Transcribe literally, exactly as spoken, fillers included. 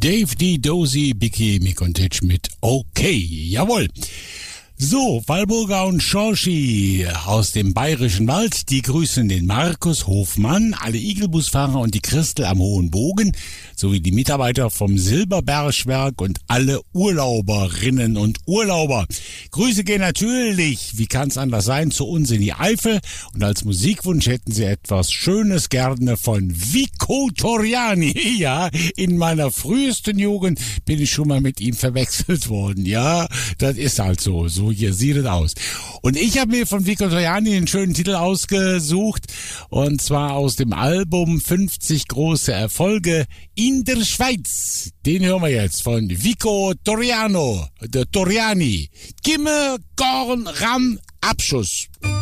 Dave D. Dozy, Bicky, Mick und Titch mit Okay, jawohl. So, Walburga und Schorschi aus dem Bayerischen Wald, die grüßen den Markus Hofmann, alle Igelbusfahrer und die Christel am Hohen Bogen, sowie die Mitarbeiter vom Silberbergwerk und alle Urlauberinnen und Urlauber. Grüße gehen natürlich, wie kann es anders sein, zu uns in die Eifel. Und als Musikwunsch hätten sie etwas Schönes gerne von Vico Torriani. Ja, in meiner frühesten Jugend bin ich schon mal mit ihm verwechselt worden. Ja, das ist halt so. So hier sieht es aus. Und ich habe mir von Vico Torriani einen schönen Titel ausgesucht. Und zwar aus dem Album fünfzig große Erfolge in der Schweiz. Den hören wir jetzt von Vico Torriano, der Torriani. Gimme, Korn, Ram, Abschuss.